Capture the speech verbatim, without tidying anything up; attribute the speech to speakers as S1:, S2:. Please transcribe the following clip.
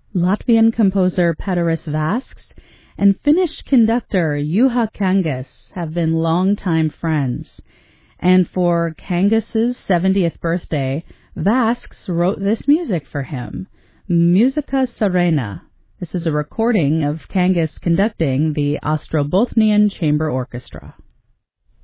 S1: Latvian composer Pēteris Vasks and Finnish conductor Juha Kangas have been longtime friends. And for Kangas's seventieth birthday, Vasks wrote this music for him, Musica Serena. This is a recording of Kangas conducting the Ostrobothnian Chamber Orchestra.